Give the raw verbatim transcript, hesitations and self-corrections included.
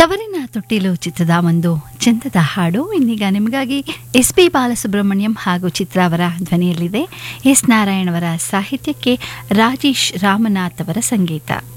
ತವರಿನ ತೊಟ್ಟಿಲು ಚಿತ್ರದ ಒಂದು ಚಂದದ ಹಾಡು ಇನ್ನೀಗ ನಿಮಗಾಗಿ ಎಸ್ ಪಿ ಬಾಲಸುಬ್ರಹ್ಮಣ್ಯಂ ಹಾಗೂ ಚಿತ್ರ ಅವರ ಧ್ವನಿಯಲ್ಲಿದೆ. ಎಸ್ ನಾರಾಯಣ್ ಅವರ ಸಾಹಿತ್ಯಕ್ಕೆ ರಾಜೇಶ್ ರಾಮನಾಥ್ ಅವರ ಸಂಗೀತ.